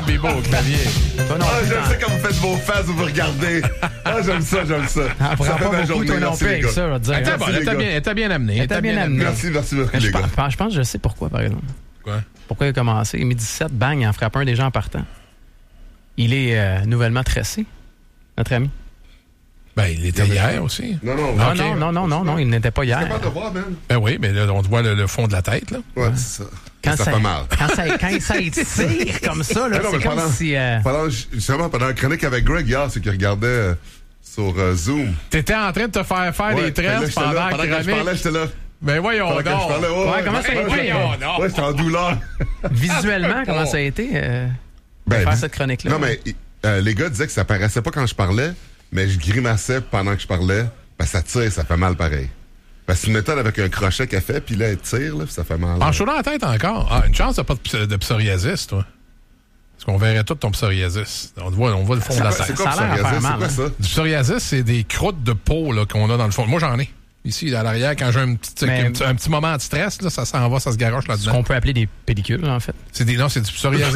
Bibo au clavier. J'aime ça quand vous faites vos faces ou vous regardez. J'aime ça. Ah, Ça fait ma beaucoup, journée. toi non Merci, plus les avec gars. ça, je vais te dire. Elle était bien amenée. Elle était bien amenée. Merci, les gars. Je pense que je sais pourquoi, par exemple. Quoi? Pourquoi il a commencé. Midi 17, bang, il en frappe un déjà en partant. Il est nouvellement tressé, notre ami. Ben, il était hier aussi. Non, Non, il n'était pas hier. C'est capable de voir, man. Ben oui, mais là, on te voit le fond de la tête, là. Ouais, c'est ça. Quand ça fait mal. Quand ça étire comme ça, là, c'est comme si... Justement, pendant la chronique avec Greg hier, c'est qu'il regardait sur Zoom. T'étais en train de te faire des tresses pendant la que je chronique. parlais, j'étais là. Ben voyons donc. Comment ça a été? Ouais, j'étais en douleur. Visuellement, comment ça a été faire cette chronique-là? Non, mais les gars disaient que ça paraissait pas quand je parlais, mais je grimaçais pendant que je parlais. Ben, ça tire, ça fait mal pareil. Ben, c'est une méthode avec un crochet qu'elle fait, puis là, elle tire, là, puis ça fait mal. En chaud dans la tête encore. Ah, une chance, t'as pas de psoriasis, toi. Parce qu'on verrait tout ton psoriasis. On voit le fond de la tête. C'est quoi Ça a l'air à faire psoriasis? C'est mal, quoi ça? Du psoriasis, c'est des croûtes de peau là, qu'on a dans le fond. Moi, j'en ai. Ici, à l'arrière, quand j'ai un petit moment de stress, là, ça s'en va, ça se garoche Ce là-dedans. qu'on peut appeler des pellicules, en fait. C'est du psoriasis.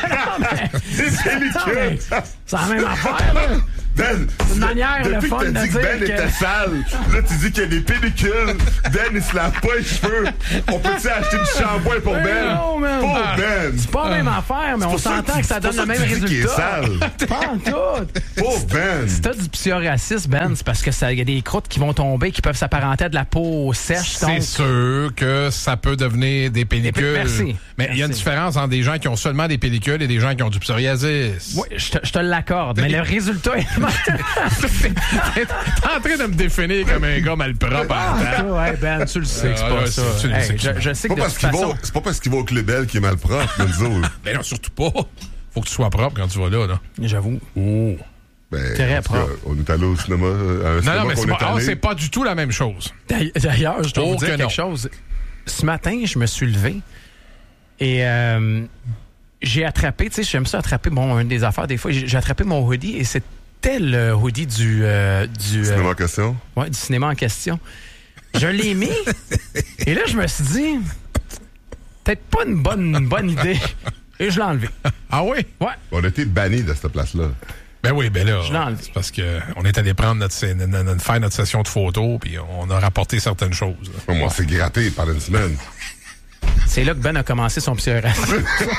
C'est la même affaire, là. Ben, C'est une manière, le depuis fun que de t'as dit que dire Ben que... était sale, là, tu dis qu'il y a des pellicules. Ben, il se lave pas les cheveux. On peut-tu acheter du shampoing pour Ben? Non, man. Pauvre Ben! C'est pas la même affaire, mais on s'entend que ça donne le même résultat. Qui est sale. Pas en tout. Pauvre Ben! Si t'as du psoriasis, Ben, c'est parce que y a des croûtes qui vont tomber, qui peuvent s'apparenter à de la peau sèche. C'est sûr que ça peut devenir des pellicules. Merci. Mais il y a une différence entre des gens qui ont seulement des pellicules et des gens qui ont du psoriasis. Oui, je te l'accorde, mais le résultat est... T'es en train de me définir comme un gars malpropre. Ouais, Ben, tu le sais que c'est pas ça. Tu le sais Hey, que je sais que de toute façon... C'est pas parce qu'il va au Club Bell qui est mal propre, Benzo. Ben non, surtout pas. Faut que tu sois propre quand tu vas là. J'avoue. Oh. Ben, Très en tout cas, propre. on est allé au cinéma. Non, mais c'est pas du tout la même chose. D'ailleurs, je dois vous dire que non. quelque chose. Ce matin, je me suis levé et j'ai attrapé, tu sais, j'aime ça attraper une des affaires des fois. J'ai attrapé mon hoodie et c'était le hoodie du Cinéma en question? Ouais, du cinéma en question. Je l'ai mis et là, je me suis dit, peut-être pas une bonne idée. Et je l'ai enlevé. Ah oui? Ouais. On a été bannis de cette place-là. Ben oui, ben là, Je l'ai enlevé. c'est parce qu'on est allé prendre faire notre session de photos, puis on a rapporté certaines choses. Là. Moi, on s'est gratté pendant une semaine. C'est là que Ben a commencé son psoriasis.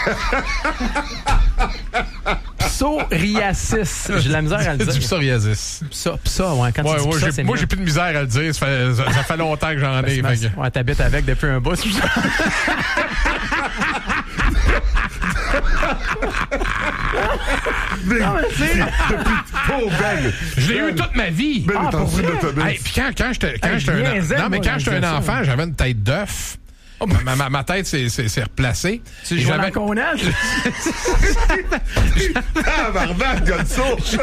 Psoriasis. J'ai de la misère à le dire. Du psoriasis. Psa, ouais. Quand tu dis psa, c'est moi, mieux. j'ai plus de misère à le dire. Ça fait longtemps que j'en ai. fait que- Ouais, t'habites avec depuis un bout. Pauvre Ben! Je l'ai eu toute ma vie. Ben est en dessous de l'autobus. Hey, puis quand j'étais je niaisais, non, mais moi, quand je j'étais disais un ça. enfant, j'avais une tête d'œuf. Ma tête s'est replacée. Tu Et joues dans j'avais- le connage? Ah, barbac, Gonzo!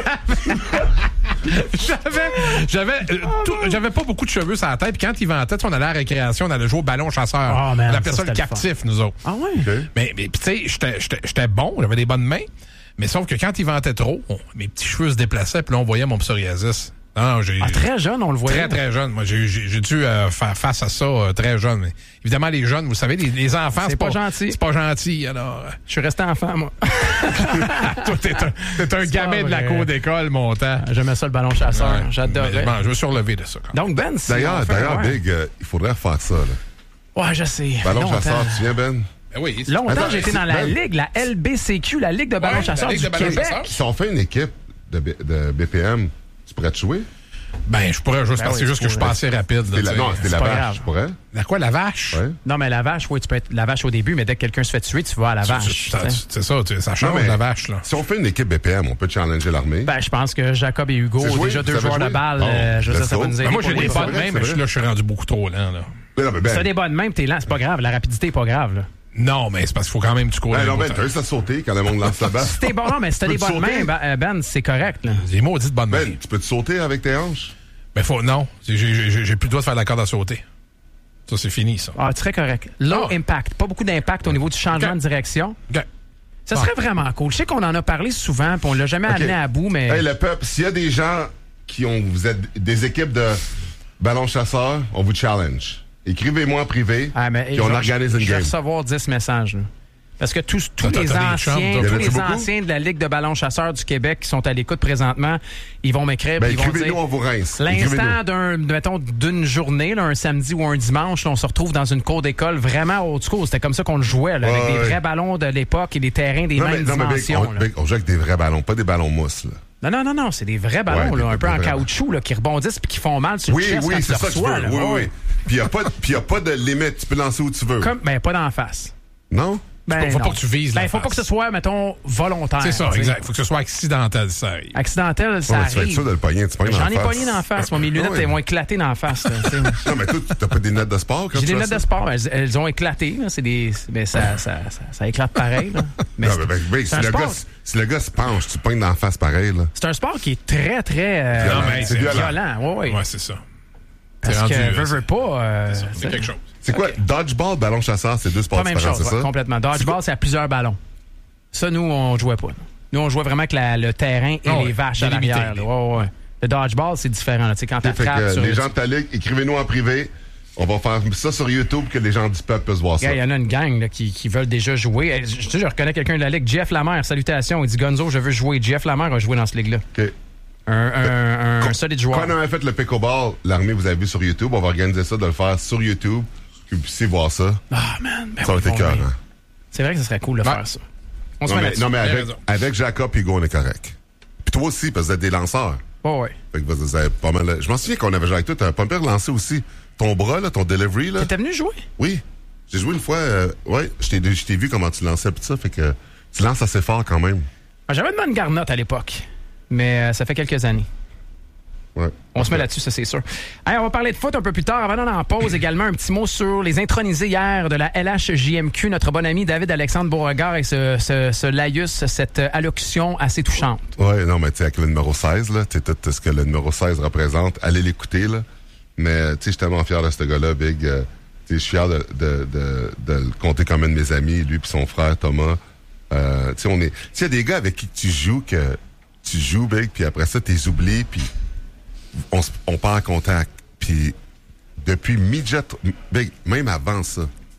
J'avais pas beaucoup de cheveux sur la tête. Puis quand il ventait, on allait à la récréation, on allait jouer au ballon chasseur. Oh, man, on appelait ça, ça le c'était le captif, nous autres. Ah ouais? Mais puis tu sais, j'étais bon, j'avais des bonnes mains. Mais sauf que quand il ventait trop, mes petits cheveux se déplaçaient, puis là, on voyait mon psoriasis. Non, Très jeune, on le voyait. Très, très jeune. Moi, j'ai dû faire face à ça très jeune. Mais évidemment, les jeunes, vous savez, les enfants, C'est pas gentil. C'est pas gentil, alors. Je suis resté enfant, moi. Toi, t'es un gamin de la vrai. cour d'école, montant. J'aimais ça, le ballon chasseur. Ouais. J'adorais. Mais, bon, je me suis relevé de ça, quand même. Donc, Ben, si D'ailleurs, on fait- Big, il faudrait refaire ça. Là. Ouais, je sais. Ballon Longtemps. chasseur, tu viens, Ben? Ben oui. Longtemps, Attends, j'ai été dans la Ben- Ligue, la LBCQ, la Ligue de ballon Ouais, chasseur la Ligue du de ballon Québec. chasseur. Si on fait une équipe de BPM, tu pourrais te jouer? Ben, je pourrais juste, Ben parce que oui, c'est juste que je suis tu pas assez rapide. Là, tu sais. Non, c'était c'est la pas vache, grave. tu pourrais? La quoi, la vache? Ouais. Non, mais la vache, oui, tu peux être la vache au début, mais dès que quelqu'un se fait tuer, tu vas à la vache. tu sais. C'est ça, ça change Non, mais- la vache, là. Si on fait une équipe BPM, on peut challenger l'armée. Ben, je pense que Jacob et Hugo, C'est joué? déjà Vous deux savez joueurs de jouer? balle, Bon, je sais, let's ça va go. nous aider. Ben, moi, j'ai pour des les bonnes autres. mains, mais là, je suis rendu beaucoup trop lent, là. Mais non, mais Si t'as Ben, des bonnes mains, t'es lent, c'est pas grave. La rapidité est pas grave, là. Non, mais c'est parce qu'il faut quand même que tu cours. ben, non, Ben, t'as juste à sauter quand le monde lance la balle. Si t'es bon, non, mais si t'as des Peux-tu bonnes sauter? mains, Ben, c'est correct, là. Des maudites bonnes mains. Ben, tu peux te sauter avec tes hanches? Ben, non. J'ai plus le droit de faire la corde à sauter. Ça, c'est fini, ça. Ah, très correct. Low Ah. impact. Pas beaucoup d'impact au niveau du changement Ok. de direction. OK. Ça serait vraiment cool. Je sais qu'on en a parlé souvent, puis on l'a jamais Ok. amené à bout, mais... Hey, le peuple, s'il y a des gens vous êtes des équipes de ballon chasseur, on vous challenge. Écrivez-moi en privé, Ah, mais, puis on organise une je vais game. recevoir 10 messages, là. Parce que tous T'as les des chums, anciens, toi. tous Y en les a-tu beaucoup? anciens de la Ligue de ballon chasseur du Québec qui sont à l'écoute présentement, ils vont m'écrire Ben, ils vont écrivez-nous, dire on vous rince. l'instant d'une journée, là, un samedi ou un dimanche, là, on se retrouve dans une cour d'école vraiment old school. C'était comme ça qu'on le jouait, là, avec Ouais, des ouais. vrais ballons de l'époque et des terrains des mêmes dimensions. Big, on joue avec des vrais ballons, pas des ballons mousse. Là. Non, c'est des vrais ballons, Ouais, là, un peu en vrais caoutchouc, là, qui rebondissent et qui font mal sur le chest quand Oui, tu c'est le ça que tu reçois, veux. là. Oui, Ouais. oui. Puis il n'y a pas de limite. Tu peux lancer où tu veux. Pas d'en face. Non? Faut pas non. que tu vises la faut pas face. que ce soit, mettons, volontaire. C'est ça, tu sais. exact. Faut que ce soit accidentel, ça arrive. Accidentel, ça Ouais, mais tu vas être arrive. sûr de le pogner. Tu pognes dans J'en la ai face. pogné dans la face. Moi, mes lunettes, Ouais. elles vont éclater dans la face. Là, tu sais. Non, mais toi, t'as pas des lunettes de sport quand J'ai tu des fais lunettes ça? de sport, elles ont éclaté. Là. Mais ça éclate pareil. Là. Mais Non, c'est- mais Big, c'est un sport. si le gars se penche, tu pognes dans la face pareil. Là. C'est un sport qui est très, très Violent, c'est violent. Oui. Ouais, c'est ça. Parce rendu, que là, veux pas. C'est quelque chose. C'est quoi? Dodgeball, ballon chasseur, c'est deux sports Pas la même différents, chose, c'est ça? complètement. Dodgeball, c'est à plusieurs ballons. Ça, nous, on jouait pas. Nous, on jouait vraiment avec le terrain et les vaches à délimité, l'arrière. là. Ouais. Le dodgeball, c'est différent. Là. Tu sais, quand tu Fait attrapes que, sur les gens de ta ligue, écrivez-nous en privé. On va faire ça sur YouTube que les gens du peuple puissent voir ça. Il y en a une gang là, qui veulent déjà jouer. Je reconnais quelqu'un de la Ligue, Jeff Lamère. Salutations. Il dit Gonzo, je veux jouer. Jeff Lamère a joué dans cette ligue-là. OK. Un solide joueur. Quand on avait fait le pickleball, l'armée, vous avez vu sur YouTube, on va organiser ça de le faire sur YouTube, que vous puissiez voir ça. Ah, man. Ben Ça va oui, être bon, écœurant. oui. C'est vrai que ce serait cool de Ouais. faire ça. On se Non, met mais, là-dessus. non, mais Bien raison. avec Jacob et Hugo, on est correct. Puis toi aussi, parce que vous êtes des lanceurs. Ouais. Fait que vous avez pas mal. Je m'en souviens qu'on avait joué avec toi, t'avais pas pire lancé aussi. Ton bras, là, ton delivery, là. T'étais venu jouer? Oui. J'ai joué une fois, ouais, je t'ai vu comment tu lançais, pis ça, fait que tu lances assez fort quand même. J'avais une bonne garnotte à l'époque, mais ça fait quelques années. Ouais. On se met là-dessus, ça c'est sûr. Hey, on va parler de foot un peu plus tard. Avant d'aller en pause, également un petit mot sur les intronisés hier de la LHJMQ. Notre bon ami David-Alexandre Beauregard et ce laïus, cette allocution assez touchante. Ouais, non, mais tu sais, avec le numéro 16, là, tu sais, tout ce que le numéro 16 représente, allez l'écouter, là. Mais, tu sais, je suis tellement fier de ce gars-là, Big. Tu sais, je suis fier de le compter comme un de mes amis, lui puis son frère Thomas. Tu sais, tu sais, il y a des gars avec qui tu joues, Big, puis après ça, t'es oublié, puis on part en contact. Puis depuis Midget, Big, même avant ça,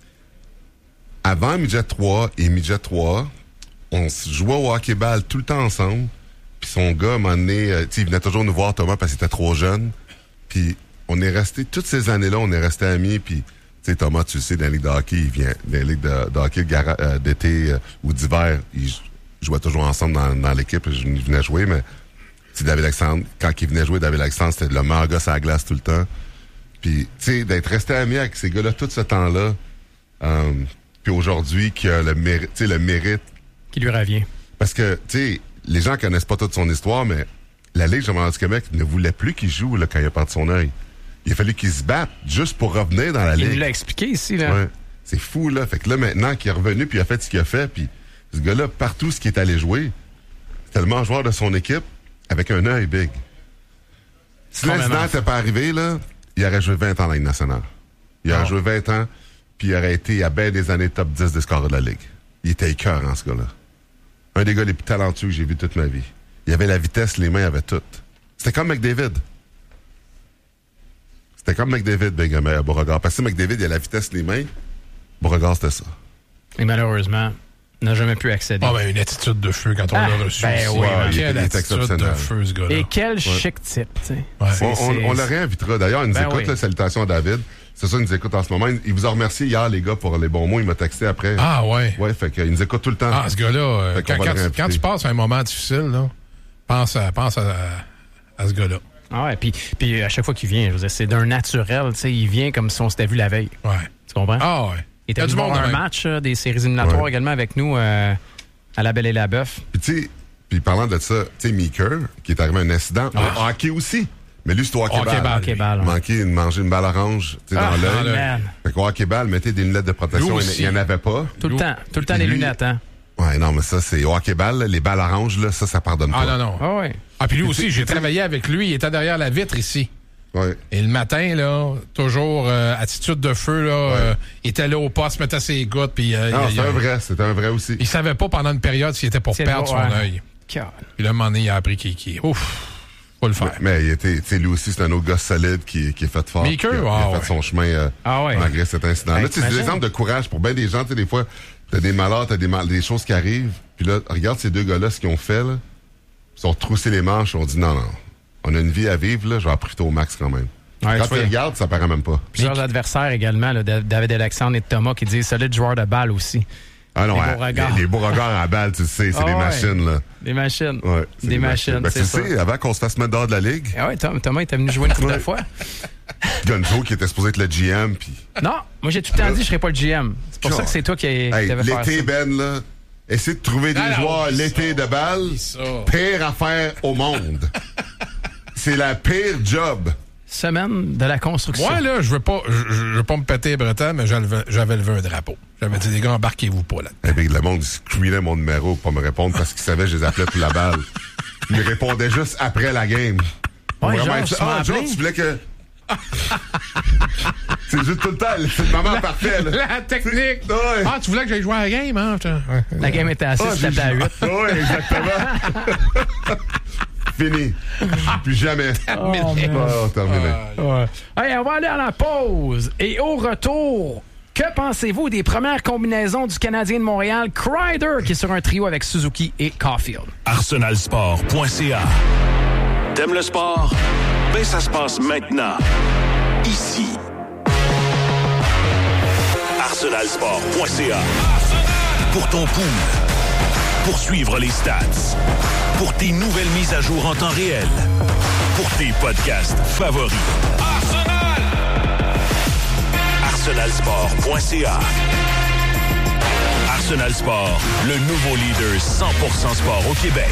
avant Midget 3 et Midget 3, on se jouait au hockey-ball tout le temps ensemble. Puis son gars, à un moment donné, tu sais, il venait toujours nous voir, Thomas, parce qu'il était trop jeune. Puis on est resté, toutes ces années-là, on est resté amis. Puis, tu sais, Thomas, tu le sais, dans la ligue de hockey, il vient, dans la ligue de hockey d'été ou d'hiver, ils jouaient toujours ensemble dans l'équipe. Je venais jouer, mais c'est David-Alexandre. Quand il venait jouer, David-Alexandre, c'était le meilleur gars sur la glace tout le temps. Puis, tu sais, d'être resté ami avec ces gars-là tout ce temps-là, puis aujourd'hui, qui a le mérite, Qui lui revient. parce que, tu sais, les gens connaissent pas toute son histoire, mais la Ligue Jean-Marie du Québec ne voulait plus qu'il joue là, quand il a perdu son œil. Il a fallu qu'il se batte juste pour revenir dans la Il Ligue. nous l'a expliqué ici, là. Ouais. C'est fou, là. Fait que là, maintenant qu'il est revenu puis il a fait ce qu'il a fait, puis ce gars-là, partout ce qu'il est allé jouer, c'est tellement joueur de son équipe avec un œil big. Si l'incident n'était pas arrivé, là, il aurait joué 20 ans dans la Ligue nationale. Il aurait joué 20 ans, puis il aurait été à bien des années top 10 des scores de la Ligue. Il était écœurant, ce gars-là. Un des gars les plus talentueux que j'ai vu toute ma vie. Il avait la vitesse, les mains avaient tout. C'était comme McDavid. C'était comme McDavid, Big Beauregard. Parce que McDavid, il a la vitesse, les mains. Beauregard, c'était ça. Et malheureusement, n'a jamais pu accéder. Ah, ben, une attitude de feu quand on l'a reçu. ben ici. oui, Ouais, ben, il quelle est attitude de exceptionnel. feu, ce gars-là. Et quel chic type, tu sais. Ouais. On le réinvitera. D'ailleurs, il nous écoute, oui. là, salutations à David. C'est ça, il nous écoute en ce moment. Il vous a remercié hier, les gars, pour les bons mots. Il m'a texté après. Ah, ouais. Ouais, fait qu'il nous écoute tout le temps. Ah, ce gars-là, Fait qu'on va le réinviter. quand tu passes un moment difficile, là, pense à ce gars-là. Ah ouais, puis à chaque fois qu'il vient, je veux dire, c'est d'un naturel, tu sais, il vient comme si on s'était vu la veille. Ouais. Tu comprends? Ah, ouais. Il était y a venu du monde voir un de même. match des séries éliminatoires Ouais. également avec nous à la Belle et la Bœuf. Puis tu sais, puis parlant de ça, tu sais, Meeker, qui est arrivé à un incident, au hockey aussi. Mais lui, c'est au hockey-ball. Hockey-ball, ouais. Manqué de manger une balle orange, tu sais, Ah, dans l'œil. l'œil. Man. Fait qu'au hockey-ball, mettez des lunettes de protection. Lui aussi. Il n'y en avait pas. Tout le temps Puis des lui- lunettes, hein? Ouais, non, mais ça, c'est au hockey-ball, là, les balles oranges, là, ça pardonne Ah, pas. non, non. Ah ouais. Ah, puis lui aussi, j'ai travaillé avec lui. Il était derrière la vitre ici. Ouais. Et le matin, là, toujours attitude de feu, là, il était là au poste, mettait ses gouttes, puis Non, c'est un vrai aussi. il savait pas pendant une période s'il était pour C'est perdre bon, son ouais. œil. Car- Puis là, à un moment donné, il a appris qu'il ouf, faut le faire. Mais il était, tu sais, lui aussi, c'est un autre gars solide qui est fait fort. Meeker, qui a ah, fait ouais. son chemin Ah ouais. malgré cet incident-là. Hey, Tu sais, c'est des t'imagines? exemples de courage pour bien des gens. Tu sais, des fois, T'as des malheurs, des choses qui arrivent. Puis là, regarde ces deux gars-là, ce qu'ils ont fait, là. Ils sont retroussés les manches, ils ont dit non, on a une vie à vivre, là, je vais en profiter au max quand même. Ouais, quand tu regardes, ça paraît même pas. Plusieurs adversaires également, là, David Alexandre et Thomas, qui disent solide joueur de balle aussi. Ah non, les Beauregard à balle, tu le sais, c'est des machines, là. Des machines. Ouais, des machines, ben, c'est tu ça. sais, avant qu'on se fasse mettre dehors de la Ligue. Ah ouais, Thomas était venu jouer une couple de fois. Gonzo, qui était supposé être le GM, puis... Non, moi j'ai tout le temps dit que je serais pas le GM. C'est pour ça que c'est toi qui devais faire ça. L'été, Ben, là, essaie de trouver des joueurs l'été de balle, pire affaire au monde. C'est la pire job. Semaine de la construction. Moi, là, je veux pas me péter les bretons, mais j'avais levé un drapeau. J'avais dit, les gars, embarquez-vous pas là. Le monde screenait mon numéro pour pas me répondre parce qu'il savait que je les appelais pour la balle. Ils me répondaient juste après la game. Ouais, genre, tu voulais que... c'est juste tout le temps, c'est le moment parfait. Là. La technique. Ouais. Ah, tu voulais que j'aille jouer à la game, hein? La game était à 6, c'était à 8. Oui, exactement. Fini. Plus jamais. Terminé. Terminé. Hey, on va aller à la pause. Et au retour, que pensez-vous des premières combinaisons du Canadien de Montréal, Kreider, qui est sur un trio avec Suzuki et Caulfield? Arsenalsport.ca. T'aimes le sport? Ben, ça se passe maintenant. Ici. Arsenalsport.ca. Pour ton pool. Pour suivre les stats. Pour tes nouvelles mises à jour en temps réel. Pour tes podcasts favoris. Arsenal! Arsenalsport.ca. Arsenal Sport, le nouveau leader 100% sport au Québec.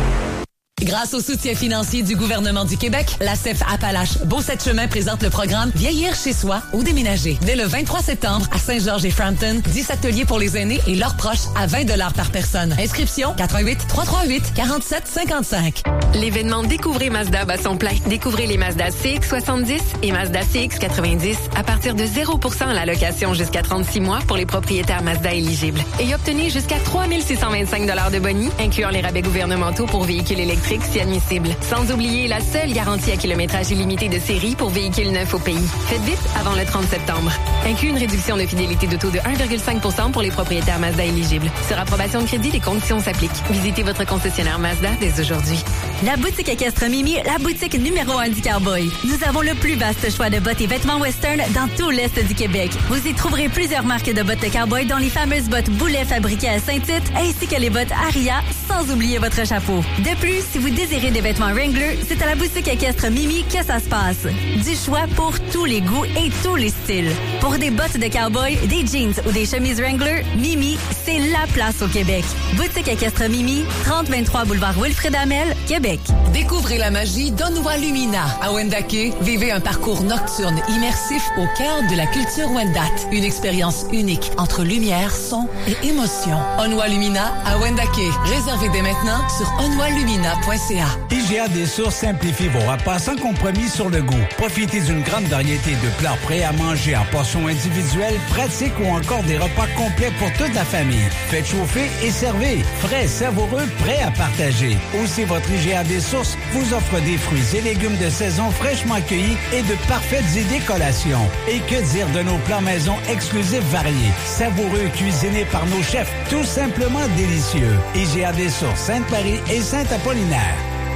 Grâce au soutien financier du gouvernement du Québec, la CEF Appalaches Beauce-Chemin présente le programme Vieillir chez soi ou déménager. Dès le 23 septembre, à Saint-Georges et Frampton, 10 ateliers pour les aînés et leurs proches à 20 $ par personne. Inscription 88 338 47 55. L'événement Découvrez Mazda bat son plein. Découvrez les Mazda CX-70 et Mazda CX-90 à partir de 0% à la location jusqu'à 36 mois pour les propriétaires Mazda éligibles. Et obtenez jusqu'à 3 625 $ de boni, incluant les rabais gouvernementaux pour véhicules électriques si admissible. Sans oublier la seule garantie à kilométrage illimité de série pour véhicules neufs au pays. Faites vite avant le 30 septembre. Inclut une réduction de fidélité d'auto de 1,5% pour les propriétaires Mazda éligibles. Sur approbation de crédit, les conditions s'appliquent. Visitez votre concessionnaire Mazda dès aujourd'hui. La boutique équestre Mimi, la boutique numéro 1 du cowboy. Nous avons le plus vaste choix de bottes et vêtements western dans tout l'Est du Québec. Vous y trouverez plusieurs marques de bottes de cowboy, dont les fameuses bottes Boulet fabriquées à Saint-Tite, ainsi que les bottes Aria, sans oublier votre chapeau. De plus, si vous désirez des vêtements Wrangler, c'est à la boutique équestre Mimi que ça se passe. Du choix pour tous les goûts et tous les styles. Pour des bottes de cowboy, des jeans ou des chemises Wrangler, Mimi, c'est la place au Québec. Boutique équestre Mimi, 3023 boulevard Wilfrid Hamel, Québec. Découvrez la magie d'Onwa Lumina. À Wendake, vivez un parcours nocturne immersif au cœur de la culture Wendat. Une expérience unique entre lumière, son et émotion. Onwa Lumina à Wendake. Réservez dès maintenant sur onwalumina.ca. IGA des Sources simplifie vos repas sans compromis sur le goût. Profitez d'une grande variété de plats prêts à manger en portions individuelles, pratiques ou encore des repas complets pour toute la famille. Faites chauffer et servez. Frais, savoureux, prêts à partager. Aussi, votre IGA des Sources vous offre des fruits et légumes de saison fraîchement cueillis et de parfaites idées collations. Et que dire de nos plats maison exclusifs variés, savoureux, cuisinés par nos chefs, tout simplement délicieux. IGA des Sources, Sainte-Marie et Saint-Apollinaire.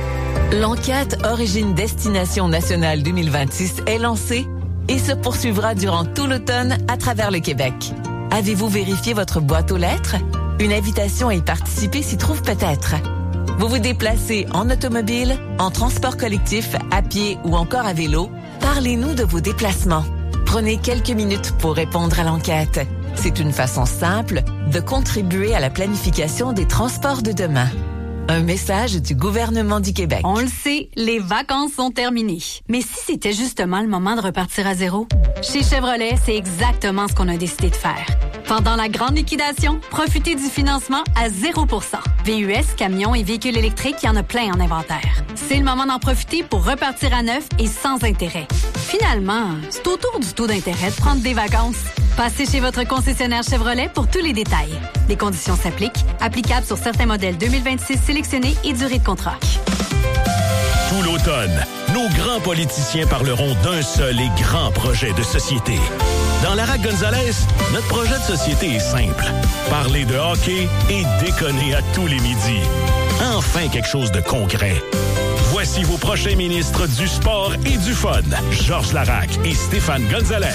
L'enquête Origine-Destination Nationale 2026 est lancée et se poursuivra durant tout l'automne à travers le Québec. Avez-vous vérifié votre boîte aux lettres? Une invitation à y participer s'y trouve peut-être. Vous vous déplacez en automobile, en transport collectif, à pied ou encore à vélo? Parlez-nous de vos déplacements. Prenez quelques minutes pour répondre à l'enquête. C'est une façon simple de contribuer à la planification des transports de demain. Un message du gouvernement du Québec. On le sait, les vacances sont terminées. Mais si c'était justement le moment de repartir à zéro? Chez Chevrolet, c'est exactement ce qu'on a décidé de faire. Pendant la grande liquidation, profitez du financement à 0%. VUS, camions et véhicules électriques, il y en a plein en inventaire. C'est le moment d'en profiter pour repartir à neuf et sans intérêt. Finalement, c'est au tour du taux d'intérêt de prendre des vacances. Passez chez votre concessionnaire Chevrolet pour tous les détails. Les conditions s'appliquent, applicables sur certains modèles 2026 sélectionnés et durée de contrat. Tout l'automne, nos grands politiciens parleront d'un seul et grand projet de société. Dans la RAC Gonzalez, notre projet de société est simple. Parler de hockey et déconner à tous les midis. Enfin quelque chose de concret. Voici vos prochains ministres du sport et du fun. Georges Larac et Stéphane Gonzalez.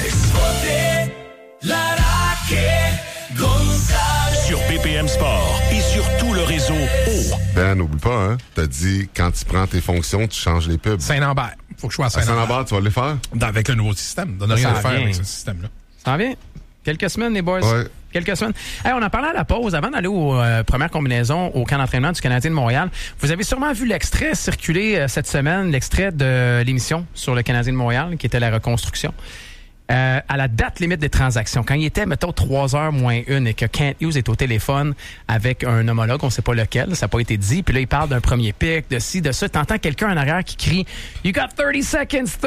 Sur BPM Sport et sur tout le réseau O. Ben, n'oublie pas, hein. T'as dit, quand tu prends tes fonctions, tu changes les pubs. Saint-Lambert. Faut que je sois à À Saint-Lambert. Saint-Lambert, tu vas les faire? Avec le nouveau système. Donne rien à faire avec ce système-là. Ça va bien? Quelques semaines, les boys. Ouais. Quelques semaines. Hey, on en parlait à la pause. Avant d'aller aux premières combinaisons au camp d'entraînement du Canadien de Montréal, vous avez sûrement vu l'extrait circuler cette semaine, l'extrait de l'émission sur le Canadien de Montréal, qui était la reconstruction. À la date limite des transactions, quand il était, mettons, 3h moins 1 et que Kent Hughes est au téléphone avec un homologue, on ne sait pas lequel, ça n'a pas été dit, puis là, il parle d'un premier pic, de ci, de ça. T'entends quelqu'un en arrière qui crie « You got 30 seconds »,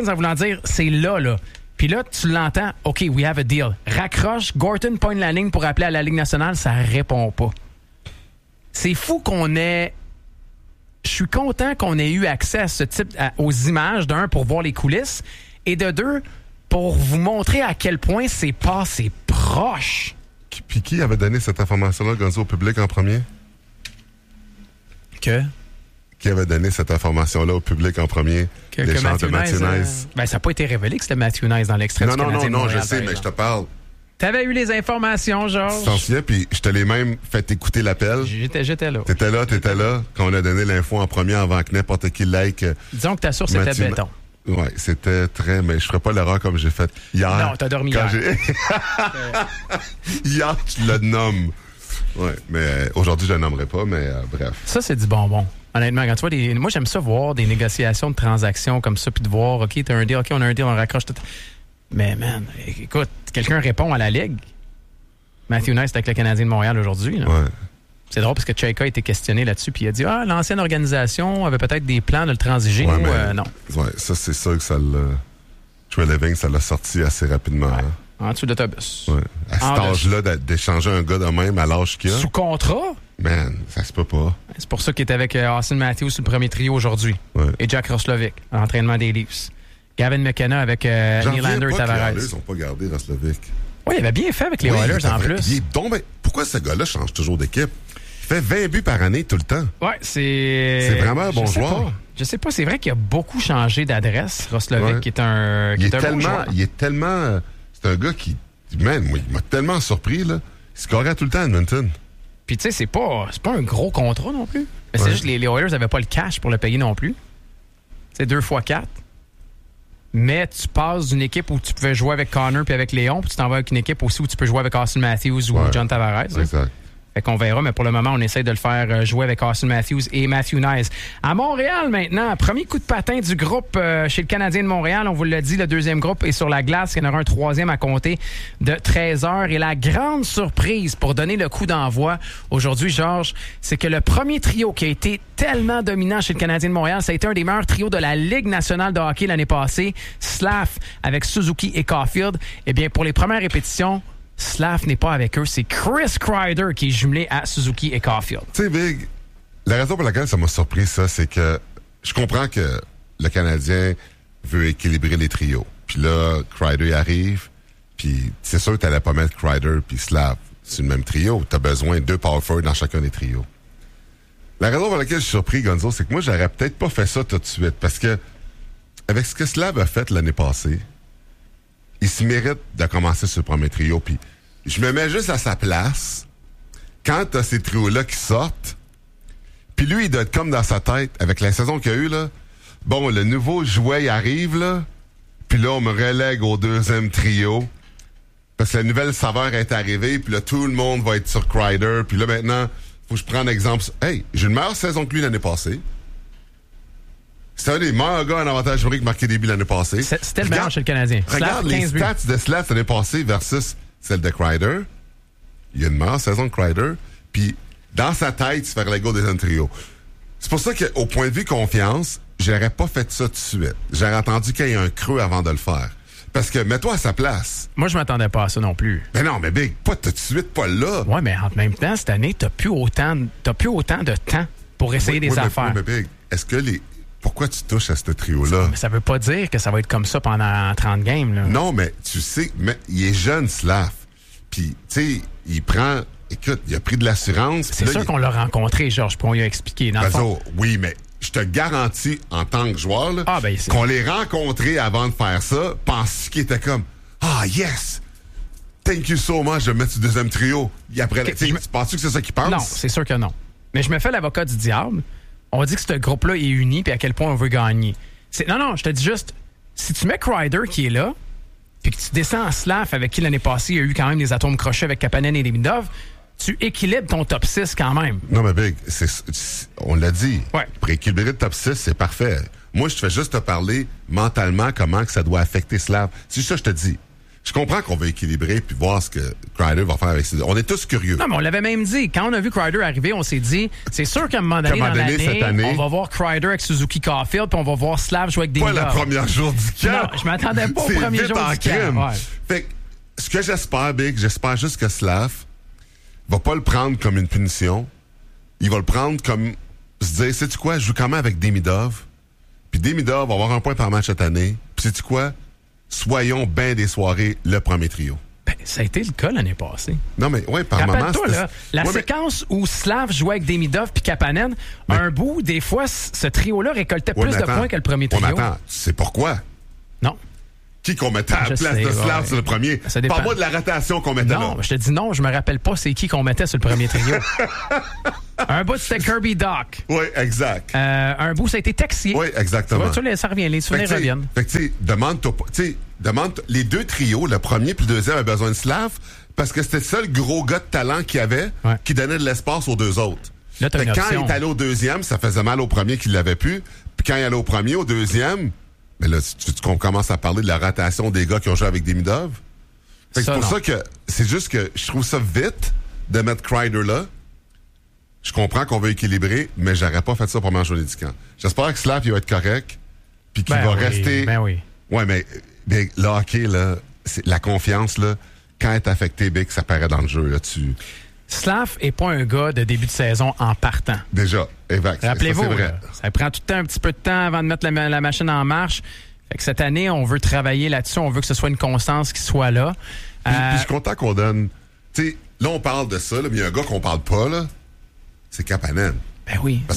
en voulant dire « C'est là, là ». Puis là, tu l'entends, « OK, we have a deal ». Raccroche, Gorton pointe la ligne pour appeler à la Ligue nationale, ça répond pas. C'est fou qu'on ait... Je suis content qu'on ait eu accès à ce type, aux images, d'un, pour voir les coulisses, et de deux, pour vous montrer à quel point c'est passé proche. Puis qui avait donné cette information-là, Gonzo, au public en premier? Que? Qui avait donné cette information-là au public en premier? L'échange de Matthew Nice. Ben, ça n'a pas été révélé que c'était Matthew Nice dans l'extrait du Canadien de Montréal. Je sais, mais je te parle. T'avais eu les informations, Georges. Tu t'en souviens, puis je te l'ai même fait écouter l'appel. J'étais là. T'étais là, quand on a donné l'info en premier avant que n'importe qui like. Disons que ta source était de béton. Oui, c'était très... Mais je ferais pas l'erreur comme j'ai fait hier. Non, t'as dormi hier. Hier, tu le nommes. Oui, mais aujourd'hui, je le nommerai pas, mais bref. Ça, c'est du bonbon. Honnêtement, quand tu vois moi, j'aime ça voir des négociations de transactions comme ça, puis de voir, OK, t'as un deal, OK, on a un deal, on raccroche tout. Mais, man, écoute, quelqu'un répond à la Ligue. Matthew Nice est avec le Canadien de Montréal aujourd'hui. Là. Ouais. C'est drôle parce que Chayka a été questionné là-dessus, puis il a dit, l'ancienne organisation avait peut-être des plans de le transiger ou non. Oui, ça, c'est sûr que ça l'a... Trey Living, ça l'a sorti assez rapidement. Ouais. Hein. En dessous de l'autobus. Ouais. À cet âge-là, d'échanger un gars de même à l'âge qu'il a. Sous contrat? Man, ça se peut pas. C'est pour ça qu'il est avec Austin Matthews sur le premier trio aujourd'hui. Ouais. Et Jack Roslovic, à l'entraînement des Leafs. Gavin McKenna avec Nylander et Tavares. Ils n'ont pas gardé Roslovic. Oui, il avait bien fait avec les Oilers en plus. Pourquoi ce gars-là change toujours d'équipe? Il fait 20 buts par année tout le temps. Ouais, c'est vraiment un bon joueur. Je sais pas, c'est vrai qu'il a beaucoup changé d'adresse, Roslovic, qui est un bon joueur. Il est tellement... C'est un gars qui... Man, moi, il m'a tellement surpris, là. Il scorait tout le temps à Edmonton. Puis tu sais, c'est pas un gros contrat non plus. Mais c'est juste que les Oilers n'avaient pas le cash pour le payer non plus. C'est 2 x 4. Mais tu passes d'une équipe où tu pouvais jouer avec Connor puis avec Léon, puis tu t'en vas avec une équipe aussi où tu peux jouer avec Austin Matthews ou John Tavares. Exact. Fait qu'on verra, mais pour le moment, on essaie de le faire jouer avec Austin Matthews et Matthew Nice. À Montréal, maintenant, premier coup de patin du groupe chez le Canadien de Montréal. On vous l'a dit, le deuxième groupe est sur la glace. Il y en aura un troisième à compter de 13h. Et la grande surprise pour donner le coup d'envoi aujourd'hui, Georges, c'est que le premier trio qui a été tellement dominant chez le Canadien de Montréal, ça a été un des meilleurs trios de la Ligue nationale de hockey l'année passée. Slav avec Suzuki et Caulfield. Eh bien, pour les premières répétitions, Slav n'est pas avec eux. C'est Chris Kreider qui est jumelé à Suzuki et Caulfield. Tu sais, Big, la raison pour laquelle ça m'a surpris, ça, c'est que je comprends que le Canadien veut équilibrer les trios. Puis là, Kreider arrive, puis c'est sûr que t'allais pas mettre Kreider puis Slav sur le même trio. T'as besoin de 2 power forward dans chacun des trios. La raison pour laquelle je suis surpris, Gonzo, c'est que moi, j'aurais peut-être pas fait ça tout de suite, parce que avec ce que Slav a fait l'année passée, il se mérite de commencer sur le premier trio. Puis je me mets juste à sa place quand t'as ces trios-là qui sortent. Puis lui, il doit être comme dans sa tête, avec la saison qu'il y a eu, là. Bon, le nouveau jouet, il arrive, là. Puis là, on me relègue au deuxième trio. Parce que la nouvelle saveur est arrivée. Puis là, tout le monde va être sur Kreider. Puis là, maintenant, faut que je prenne exemple. Hey, j'ai une meilleure saison que lui l'année passée. C'était un des meilleurs gars en avantage numérique marqué des buts l'année passée. C'était le meilleur chez le Canadien. Regarde les stats de Slav l'année passée versus celle de Kreider. Il y a une meilleure saison de Kreider. Puis, dans sa tête, il se fait reléguer au deuxième trio. C'est pour ça qu'au point de vue confiance, j'aurais pas fait ça tout de suite. J'aurais attendu qu'il y ait un creux avant de le faire. Parce que, mets-toi à sa place. Moi, je m'attendais pas à ça non plus. Mais non, mais Big, pas tout de suite, pas là. Ouais, mais en même temps, cette année, t'as plus autant de temps pour essayer des affaires. Mais Big, est-ce que pourquoi tu touches à ce trio-là? Mais ça veut pas dire que ça va être comme ça pendant 30 games. Là. Non, mais tu sais, mais il est jeune, Slav. Puis, tu sais, il prend... Écoute, il a pris de l'assurance. C'est sûr qu'on l'a rencontré, Georges, puis on lui a expliqué. Dans le fond, oui, mais je te garantis, en tant que joueur, là, qu'on l'ait rencontré avant de faire ça, pense qu'il était comme « Ah, yes! Thank you so much de mettre ce deuxième trio. » Tu penses-tu que c'est ça qu'il pense? Non, c'est sûr que non. Mais je me fais l'avocat du diable. On dit que ce groupe-là est uni, puis à quel point on veut gagner. Non, je te dis juste, si tu mets Kreider qui est là, puis que tu descends en Slav avec qui l'année passée, il y a eu quand même des atomes crochets avec Kapanen et Demidov, tu équilibres ton top 6 quand même. Non, mais Big, on l'a dit. Ouais. Pour équilibrer le top 6, c'est parfait. Moi, je te fais juste te parler mentalement comment que ça doit affecter Slav. C'est ça que je te dis. Je comprends qu'on va équilibrer puis voir ce que Kreider va faire avec ses... On est tous curieux. Non, mais on l'avait même dit. Quand on a vu Kreider arriver, on s'est dit, c'est sûr qu'à un moment donné, cette année, on va voir Kreider avec Suzuki Caulfield puis on va voir Slav jouer avec des Pas la première jour du camp. Non, je m'attendais pas au premier jour du camp. Ouais. Fait que, ce que j'espère, Big, j'espère juste que Slav va pas le prendre comme une punition. Il va le prendre comme se dire, sais-tu quoi, je joue quand même avec Demidov. Puis Demidov va avoir un point par match cette année. Puis sais-tu quoi? Soyons bien des soirées le premier trio. Ben, ça a été le cas l'année passée. Non, mais oui, par moment... Rappelle-toi, là, la séquence où Slav jouait avec Demidov puis Kapanen, un bout, des fois, ce trio-là récoltait plus de points que le premier trio. Attends, tu sais pourquoi? Non. Qui qu'on mettait à la place de Slav sur le premier? Parle-moi de la rotation qu'on mettait là. Non, je te dis non, je me rappelle pas c'est qui qu'on mettait sur le premier trio. Un bout, c'était Kirby Doc. Oui, exact. Un bout, ça a été Texier. Oui, exactement. Tu vois, ça revient, les souvenirs reviennent. Fait que, tu sais, demande les deux trios, le premier puis le deuxième avaient besoin de Slav parce que c'était ça le gros gars de talent qu'il y avait qui donnait de l'espace aux deux autres. Là, quand il est allé au deuxième, ça faisait mal au premier qui l'avait plus. Puis quand il est allé au premier, au deuxième, mais là, qu'on commence à parler de la rotation des gars qui ont joué avec Demidov. C'est pour ça que c'est juste que je trouve ça vite de mettre Kreider là. Je comprends qu'on veut équilibrer, mais j'aurais pas fait ça pour première journée du camp. J'espère que Slav il va être correct, puis qu'il va rester. Ben oui. Ouais, mais le hockey là, la confiance là, quand elle est affectée, Big, ça paraît dans le jeu là. Slav est pas un gars de début de saison en partant. Déjà, exact. Rappelez-vous, c'est vrai. Là, ça prend tout le temps un petit peu de temps avant de mettre la machine en marche. Fait que cette année, on veut travailler là-dessus. On veut que ce soit une constance qui soit là. Puis je suis content qu'on donne... Tu sais, là, on parle de ça, là, mais il y a un gars qu'on parle pas, là. C'est Kapanen. Ben oui. Parce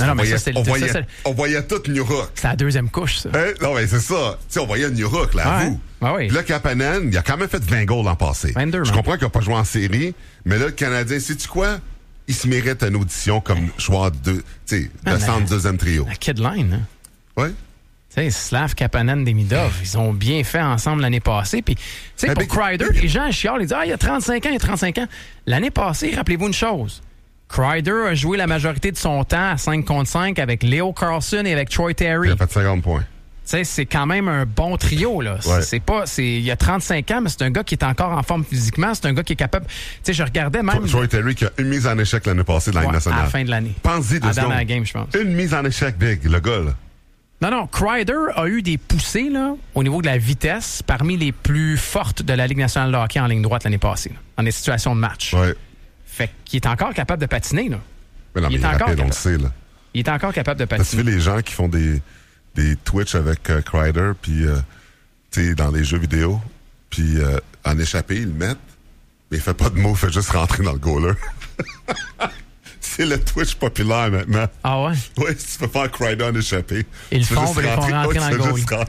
on voyait tout New Hook. C'est la deuxième couche, ça. Non, mais c'est ça. Tu sais, on voyait New Hook, là, à vous. Ah oui. Puis là, Kapanen, il a quand même fait 20 goals l'an passé. 22, je comprends qu'il n'a pas joué en série, mais là, le Canadien, sais-tu quoi? Il se mérite une audition comme joueur de centre deuxième trio. La kid line, hein? Oui. Tu sais, Slav, Kapanen, Demidov, ils ont bien fait ensemble l'année passée. Puis, tu sais, pour Kreider, les gens chialent, ils disent « Ah, il y a 35 ans, il y a 35 ans. » L'année passée, rappelez-vous une chose. Kreider a joué la majorité de son temps à 5 contre 5 avec Leo Carlson et avec Troy Terry. Il a fait 50 points. Tu sais, c'est quand même un bon trio, là. Ouais. Il a 35 ans, mais c'est un gars qui est encore en forme physiquement. C'est un gars qui est capable... Tu sais, je regardais même... Troy Terry qui a une mise en échec l'année passée de la Ligue nationale. À la fin de l'année. Pense-y 2 secondes. Dans la game, je pense. Une mise en échec, Big, le gars, là. Non, Kreider a eu des poussées, là, au niveau de la vitesse, parmi les plus fortes de la Ligue nationale de hockey en ligne droite l'année passée, là, dans des situations de match. Ouais. Fait qu'il est encore capable de patiner, là. Mais non, mais il est rapide, on le sait, là. Il est encore capable de patiner. Tu sais, les gens qui font des Twitch avec Kreider, puis tu sais, dans les jeux vidéo, puis en échappé, ils le mettent, mais il fait pas de mots, il fait juste rentrer dans le goaler. C'est le Twitch populaire maintenant. Ah ouais? Oui, si tu peux faire Kreider en échappé. Ils le font, mais ils font rentrer dans le goaler.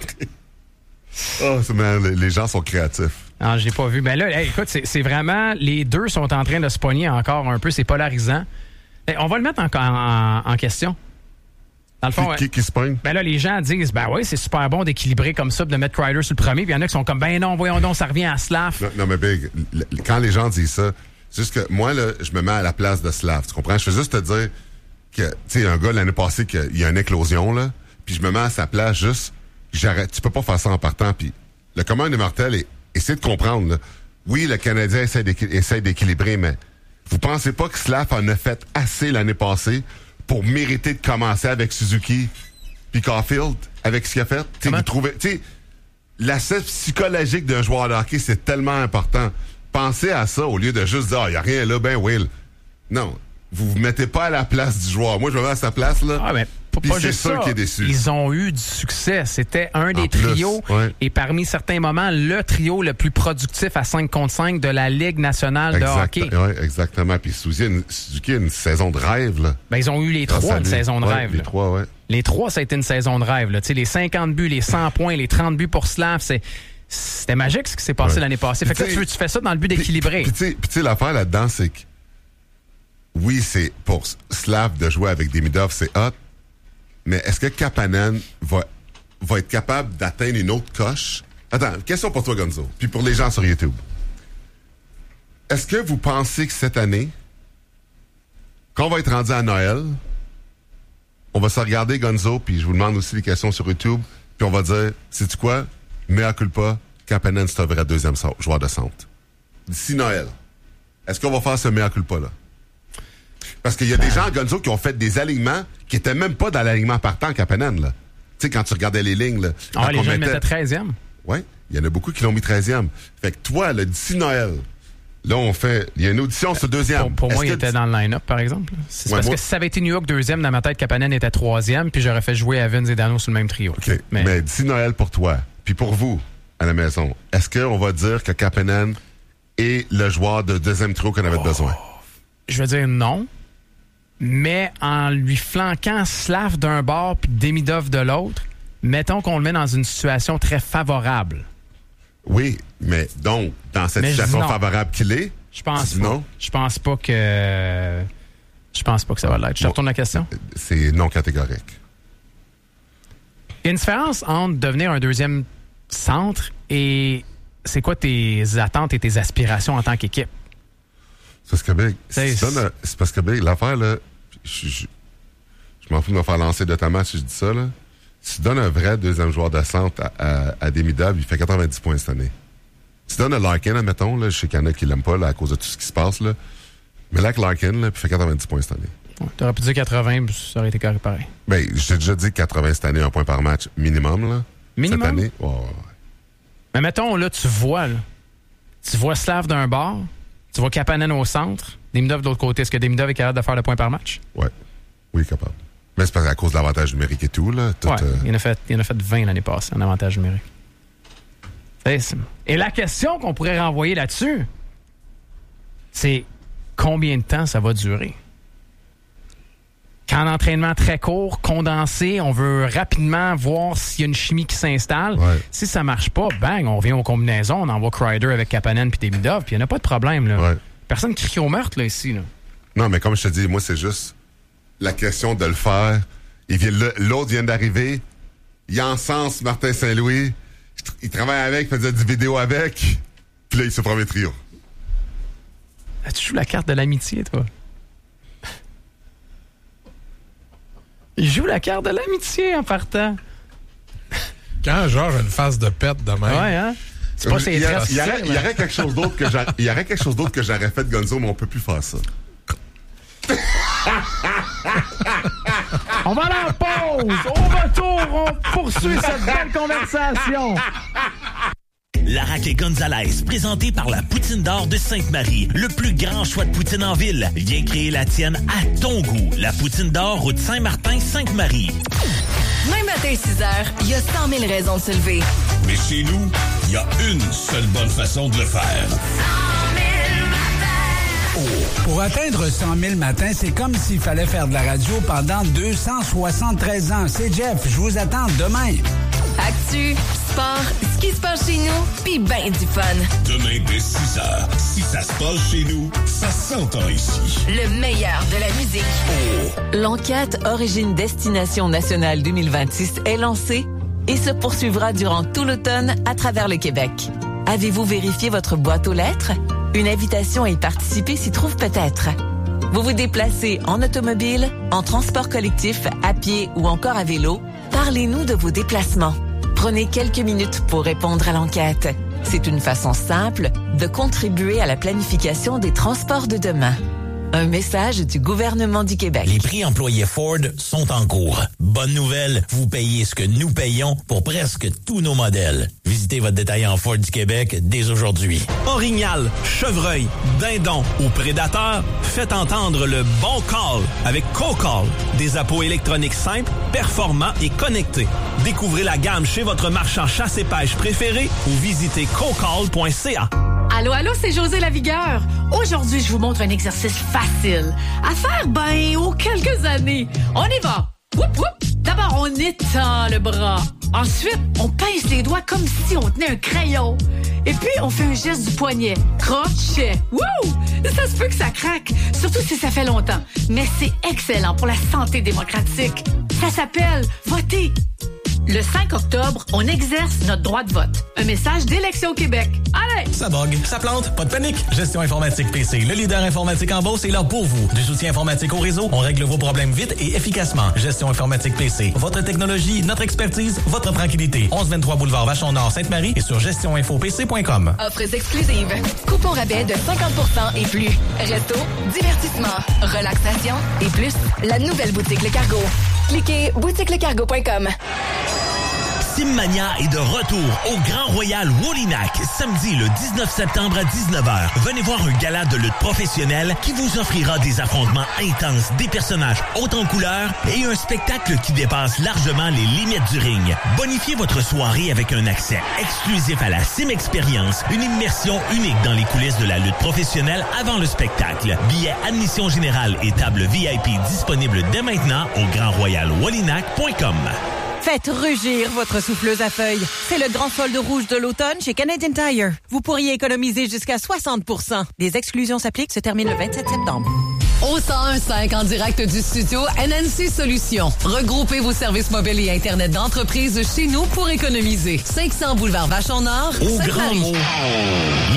Oh, les gens sont créatifs. Non, j'ai pas vu. Ben là, écoute, c'est vraiment... Les deux sont en train de se pogner encore un peu. C'est polarisant. On va le mettre en question. Dans le fond, qui se pogne? Ben là, les gens disent, ben oui, c'est super bon d'équilibrer comme ça, de mettre Kreider sur le premier. Puis il y en a qui sont comme, ben non, voyons donc, ça revient à Slav. Non, mais Big, quand les gens disent ça, c'est juste que moi, là, je me mets à la place de Slav. Tu comprends? Je veux juste te dire que, tu sais, un gars l'année passée, qu'il y a une éclosion, là, puis je me mets à sa place juste, j'arrête. Tu peux pas faire ça en partant. Puis le commun des mortels, essaie de comprendre, là. Oui, le Canadien essaie d'équilibrer, mais vous pensez pas que Slav en a fait assez l'année passée pour mériter de commencer avec Suzuki puis Caulfield, avec ce qu'il a fait? Tu sais, l'aspect psychologique d'un joueur de hockey, c'est tellement important. Pensez à ça au lieu de juste dire, il n'y a rien là, ben Will. Non, vous vous mettez pas à la place du joueur. Moi, je me mets à sa place, là. Ah, ben, Puis pas c'est juste sûr ça. qu'il est déçu. Ils ont eu du succès. C'était un des trios, et parmi certains moments, le trio le plus productif à 5 contre 5 de la Ligue nationale de hockey. Oui, exactement. Puis Suzuki a une saison de rêve, là. Ben, ils ont eu les trois une saison de rêve. Les trois, oui. Les trois, ça a été une saison de rêve. Là. Les 50 buts, les 100 points, les 30 buts pour Slav, c'était magique ce qui s'est passé l'année passée. Fait que là, tu fais ça dans le but d'équilibrer. Puis tu sais, l'affaire là-dedans, c'est que oui, c'est pour Slav de jouer avec Demidov, c'est hot, mais est-ce que Kapanen va être capable d'atteindre une autre coche? Attends, question pour toi, Gonzo, puis pour les gens sur YouTube. Est-ce que vous pensez que cette année, quand on va être rendu à Noël, on va se regarder, Gonzo, puis je vous demande aussi les questions sur YouTube, puis on va dire, sais-tu quoi? Mea culpa, Kapanen, c'est un vrai deuxième joueur de centre. D'ici Noël, est-ce qu'on va faire ce mea culpa-là? Parce qu'il y a des gens, Gonzo, qui ont fait des alignements qui étaient même pas dans l'alignement partant Kapanen, là. Tu sais, quand tu regardais les lignes, là. Les gens mettaient 13e. Oui, il y en a beaucoup qui l'ont mis 13e. Fait que toi, là, d'ici Noël, là, il y a une audition sur deuxième. Pour moi, il était dans le line-up, par exemple. C'est parce que si ça avait été New York deuxième, dans ma tête, Kapanen était 3e, puis j'aurais fait jouer Evans et Dano sur le même trio. OK. Mais d'ici Noël pour toi, puis pour vous, à la maison, est-ce qu'on va dire que Kapanen est le joueur de deuxième trio qu'on avait besoin? Je veux dire non. Mais en lui flanquant Slav d'un bord puis Demidov de l'autre, mettons qu'on le met dans une situation très favorable. Oui, mais donc, dans cette situation favorable qu'il est, je pense pas. Non. Je pense pas que ça va l'être. Je te retourne la question. C'est non catégorique. Il y a une différence entre devenir un deuxième centre et c'est quoi tes attentes et tes aspirations en tant qu'équipe? C'est parce que Big, l'affaire, là, je m'en fous de me faire lancer de ta match si je dis ça, là. Si tu donnes un vrai deuxième joueur de centre à Demidov, il fait 90 points cette année. Si tu donnes à Larkin, admettons, là, je sais qu'il y en a qui l'aiment pas là, à cause de tout ce qui se passe, là. Mais là, avec Larkin, là, il fait 90 points cette année. Ouais, t'aurais pu dire 80, ça aurait été carré pareil. Ben, je t'ai déjà dit 80 cette année, 1 point par match minimum, là. Minimum? Cette année, ouais. Mais mettons, là, tu vois Slav d'un bord, tu vois Kapanen au centre, Demidov de l'autre côté. Est-ce que Demidov est capable de faire le point par match? Ouais. Oui, capable. Mais c'est parce qu'à cause de l'avantage numérique et tout, là. Il en a fait 20 l'année passée, en avantage numérique. Et la question qu'on pourrait renvoyer là-dessus, c'est combien de temps ça va durer? Quand l'entraînement très court, condensé, on veut rapidement voir s'il y a une chimie qui s'installe. Ouais. Si ça marche pas, bang, on revient aux combinaisons, on envoie Kreider avec Kapanen puis Demidov, puis il n'y en a pas de problème, là. Ouais. Personne crie au meurtre, là, ici, là. Non, mais comme je te dis, moi, c'est juste la question de le faire. L'autre vient d'arriver. Il encense Martin Saint-Louis. Il travaille avec, il fait des vidéos avec. Puis là, il se premier trio. Ah, tu joues la carte de l'amitié, toi? Il joue la carte de l'amitié en partant. Quand Georges a une face de pète de même. Ouais, hein? C'est pas il y aurait quelque chose d'autre que j'aurais fait, Gonzo, mais on peut plus faire ça. On va aller en pause. Au retour, on poursuit cette belle conversation. La Raclée Gonzalez, présentée par la Poutine d'Or de Sainte-Marie. Le plus grand choix de poutine en ville. Viens créer la tienne à ton goût. La Poutine d'Or, route Saint-Martin, Sainte-Marie. Même matin, 6 heures, il y a 100 000 raisons de se lever. Mais chez nous, il y a une seule bonne façon de le faire. 100 000 matins! Pour atteindre 100 000 matins, c'est comme s'il fallait faire de la radio pendant 273 ans. C'est Jeff, je vous attends demain. Actu, sport, ce qui se passe chez nous, pis ben du fun. Demain dès 6 heures. Si ça se passe chez nous, ça s'entend ici. Le meilleur de la musique. L'enquête Origine Destination Nationale 2026 est lancée et se poursuivra durant tout l'automne à travers le Québec. Avez-vous vérifié votre boîte aux lettres? Une invitation à y participer s'y trouve peut-être. Vous vous déplacez en automobile, en transport collectif, à pied ou encore à vélo? Parlez-nous de vos déplacements. Prenez quelques minutes pour répondre à l'enquête. C'est une façon simple de contribuer à la planification des transports de demain. Un message du gouvernement du Québec. Les prix employés Ford sont en cours. Bonne nouvelle, vous payez ce que nous payons pour presque tous nos modèles. Visitez votre détaillant Ford du Québec dès aujourd'hui. Orignal, chevreuil, dindon ou prédateur, faites entendre le bon call avec CoCall. Des appos électroniques simples, performants et connectés. Découvrez la gamme chez votre marchand chasse et pêche préféré ou visitez cocall.ca. Allô, c'est José Lavigueur. Aujourd'hui, je vous montre un exercice facile à faire, aux quelques années. On y va. Whoop, whoop. D'abord, on étend le bras. Ensuite, on pince les doigts comme si on tenait un crayon. Et puis, on fait un geste du poignet. Crochet. Wouh! Ça se peut que ça craque, surtout si ça fait longtemps. Mais c'est excellent pour la santé démocratique. Ça s'appelle voter. Le 5 octobre, on exerce notre droit de vote. Un message d'Élections Québec. Allez! Ça bug, ça plante, pas de panique. Gestion Informatique PC, le leader informatique en Beauce est là pour vous. Du soutien informatique au réseau, on règle vos problèmes vite et efficacement. Gestion Informatique PC, votre technologie, notre expertise, votre tranquillité. 1123 boulevard Vachon-Nord, Sainte-Marie et sur gestioninfopc.com. Offres exclusives. Coupons rabais de 50% et plus. Resto, divertissement, relaxation et plus. La nouvelle boutique Le Cargo. Cliquez boutiquelecargo.com. Simmania est de retour au Grand Royal Wallinac, samedi le 19 septembre à 19h. Venez voir un gala de lutte professionnelle qui vous offrira des affrontements intenses, des personnages hauts en couleur et un spectacle qui dépasse largement les limites du ring. Bonifiez votre soirée avec un accès exclusif à la Sim Experience, une immersion unique dans les coulisses de la lutte professionnelle avant le spectacle. Billets admission générale et table VIP disponibles dès maintenant au grandroyalwallinac.com. Faites rugir votre souffleuse à feuilles. C'est le grand solde rouge de l'automne chez Canadian Tire. Vous pourriez économiser jusqu'à 60%. Les exclusions s'appliquent, se terminent le 27 septembre. Au 101.5 en direct du studio NNC Solutions. Regroupez vos services mobiles et Internet d'entreprise chez nous pour économiser. 500 boulevard Vachon-Nord, au Grand Mot.